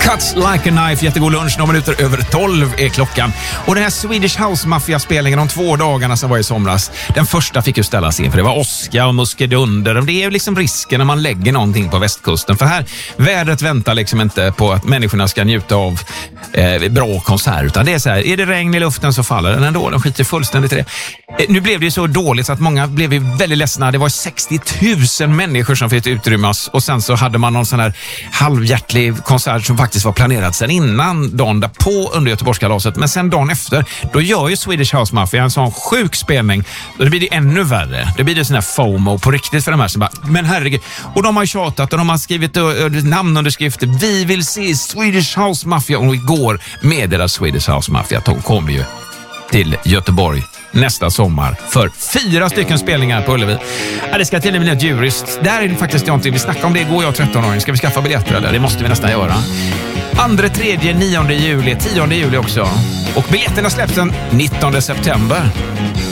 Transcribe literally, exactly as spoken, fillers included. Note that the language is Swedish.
Cuts like a knife, jättegod lunch, några minuter över tolv är klockan. Och den här Swedish House Mafia-spelningen de två dagarna som var i somras, den första fick ju ställas in för det var åska och muskedunder. Det är ju liksom risken när man lägger någonting på västkusten. För här, vädret väntar liksom inte på att människorna ska njuta av eh, bra konsert. Utan det är så här, är det regn i luften så faller den ändå. De skiter fullständigt i det. Eh, nu blev det ju så dåligt så att många blev ju väldigt ledsna. Det var sextio tusen människor som fick utrymmas. Och sen så hade man någon sån här halvhjärtlig konsert som faktiskt var planerad sen innan dagen därpå under Göteborgskalaset. Men sen dagen efter, då gör ju Swedish House Mafia en sån sjuk spelning. Då blir det ännu värre. Det blir det sån här FOMO på riktigt för de här som bara, men herregud. Och de har ju tjatat och de har skrivit uh, namnunderskrifter. Vi vill se Swedish House Mafia. Och igår meddelade Swedish House Mafia att de kommer ju till Göteborg nästa sommar för fyra stycken spelningar på Ullevi. Ja, det ska till och med ett jurist. Där är det faktiskt någonting. Vi snackade om det igår, jag och tretton-åring. Ska vi skaffa biljetter eller? Det måste vi nästan göra. Andra, tredje, nionde juli, tionde juli också. Och biljetterna släpps den nittonde september.